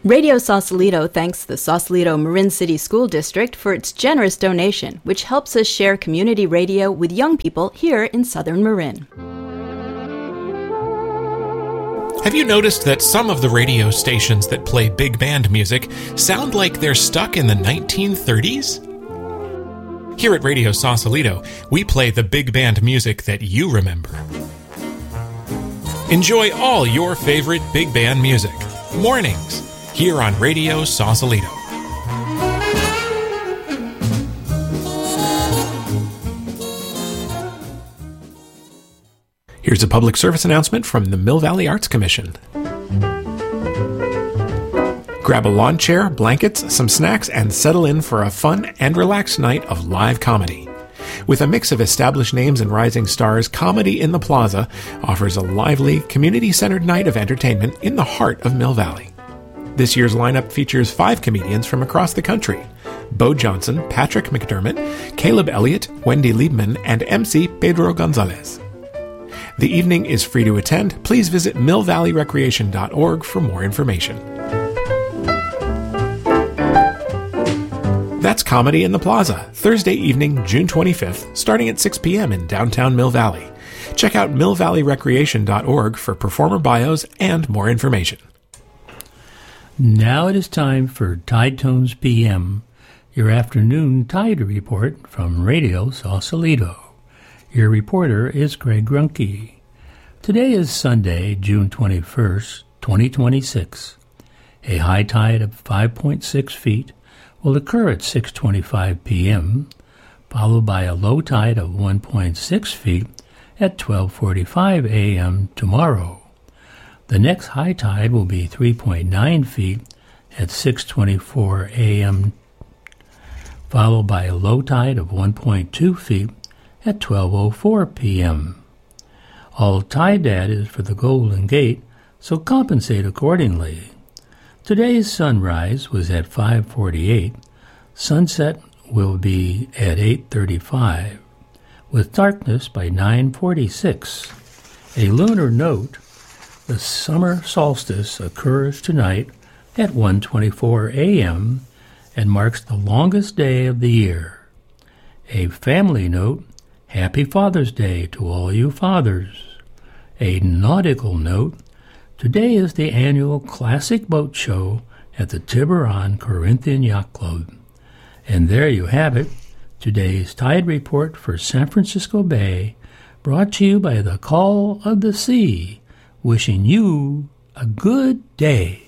Radio Sausalito thanks the Sausalito Marin City School District for its generous donation, which helps us share community radio with young people here in Southern Marin. Have you noticed that some of the radio stations that play big band music sound like they're stuck in the 1930s? Here at Radio Sausalito, we play the big band music that you remember. Enjoy all your favorite big band music, mornings, here on Radio Sausalito. Here's a public service announcement from the Mill Valley Arts Commission. Grab a lawn chair, blankets, some snacks, and settle in for a fun and relaxed night of live comedy. With a mix of established names and rising stars, Comedy in the Plaza offers a lively, community-centered night of entertainment in the heart of Mill Valley. This year's lineup features 5 comedians from across the country: Bo Johnson, Patrick McDermott, Caleb Elliott, Wendy Liebman, and MC Pedro Gonzalez. The evening is free to attend. Please visit millvalleyrecreation.org for more information. That's Comedy in the Plaza, Thursday evening, June 25th, starting at 6 p.m. in downtown Mill Valley. Check out millvalleyrecreation.org for performer bios and more information. Now it is time for Tide Tones PM, your afternoon Tide report from Radio Sausalito. Your reporter is Greg Grunke. Today is Sunday, June 21st, 2026. A high tide of 5.6 feet will occur at 6:25 p.m., followed by a low tide of 1.6 feet at 12:45 a.m. tomorrow. The next high tide will be 3.9 feet at 6:24 a.m., followed by a low tide of 1.2 feet at 12:04 p.m. All tide data is for the Golden Gate, so compensate accordingly. Today's sunrise was at 5:48. Sunset will be at 8:35, with darkness by 9:46. A lunar note: the summer solstice occurs tonight at 1:24 a.m. and marks the longest day of the year. A family note: Happy Father's Day to all you fathers. A nautical note: today is the annual Classic Boat Show at the Tiburon Corinthian Yacht Club. And there you have it, today's Tide Report for San Francisco Bay, brought to you by the Call of the Sea, wishing you a good day.